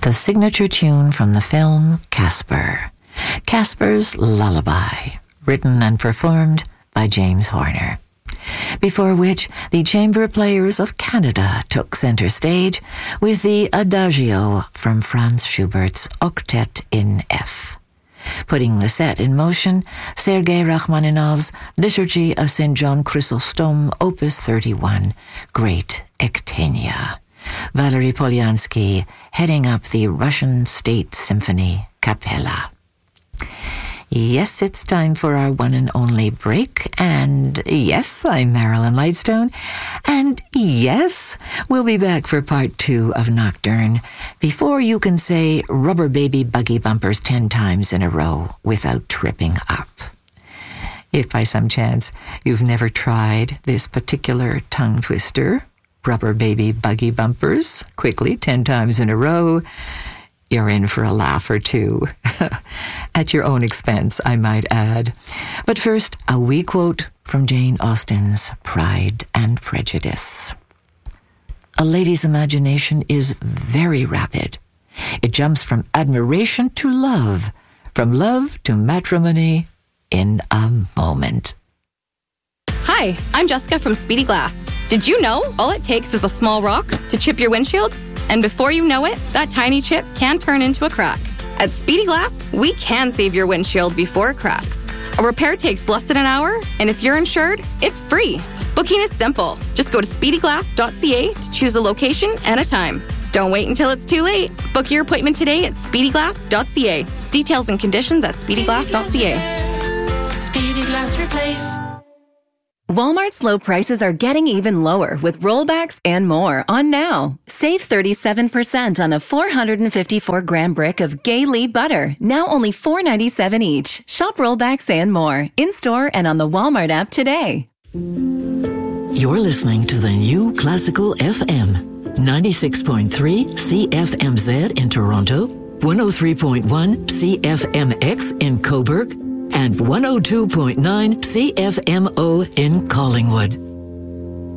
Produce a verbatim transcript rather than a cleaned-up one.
the signature tune from the film Casper, Casper's Lullaby, written and performed by James Horner. Before which, the Chamber Players of Canada took center stage with the Adagio from Franz Schubert's Octet in F. Putting the set in motion, Sergei Rachmaninoff's Liturgy of Saint John Chrysostom, Opus thirty-one, Great Ectania. Valery Polyansky heading up the Russian State Symphony Capella. Yes, it's time for our one and only break, and yes, I'm Marilyn Lightstone, and yes, we'll be back for part two of Nocturne before you can say Rubber Baby Buggy Bumpers ten times in a row without tripping up. If by some chance you've never tried this particular tongue twister, Rubber Baby Buggy Bumpers, quickly ten times in a row, you're in for a laugh or two. At your own expense, I might add. But first, a wee quote from Jane Austen's Pride and Prejudice. A lady's imagination is very rapid. It jumps from admiration to love, from love to matrimony in a moment. Hi, I'm Jessica from Speedy Glass. Did you know all it takes is a small rock to chip your windshield? And before you know it, that tiny chip can turn into a crack. At Speedy Glass, we can save your windshield before it cracks. A repair takes less than an hour, and if you're insured, it's free. Booking is simple. Just go to speedy glass dot c a to choose a location and a time. Don't wait until it's too late. Book your appointment today at speedy glass dot c a. Details and conditions at speedy glass dot c a. Speedy Glass Replace. Walmart's low prices are getting even lower with rollbacks and more on now. Save thirty-seven percent on a four hundred fifty-four gram brick of Gay-Lee butter, now only four ninety-seven each. Shop rollbacks and more in-store and on the Walmart app today. You're listening to the new Classical F M, ninety-six point three C F M Z in Toronto, one oh three point one C F M X in Cobourg, and one oh two point nine C F M O in Collingwood.